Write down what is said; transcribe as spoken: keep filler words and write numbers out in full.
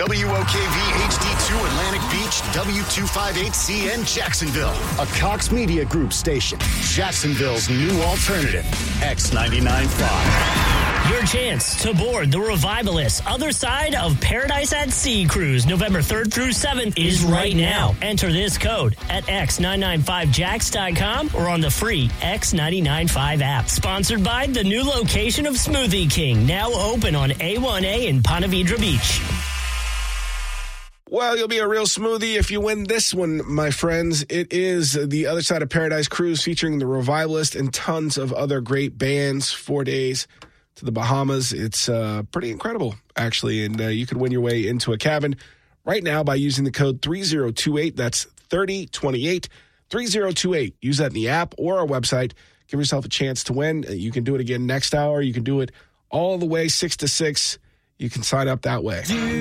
W O K V H D two Atlantic Beach, W two fifty-eight C N Jacksonville. A Cox Media Group station. Jacksonville's new alternative. X ninety-nine point five. Your chance to board the Revivalist Other Side of Paradise at Sea cruise November third through seventh is right now. Enter this code at x nine nine five jacks dot com or on the free X nine nine five app. Sponsored by the new location of Smoothie King, now open on A one A in Ponte Vedra Beach. Well, you'll be a real smoothie if you win this one, my friends. It is the Other Side of Paradise cruise featuring the Revivalist and tons of other great bands. Four days to the Bahamas. It's uh, pretty incredible, actually, and uh, you can win your way into a cabin right now by using the code three zero two eight. That's thirty twenty-eight, three zero two eight. Use that in the app or our website. Give yourself a chance to win. You can do it again next hour. You can do it all the way six to six. You can sign up that way.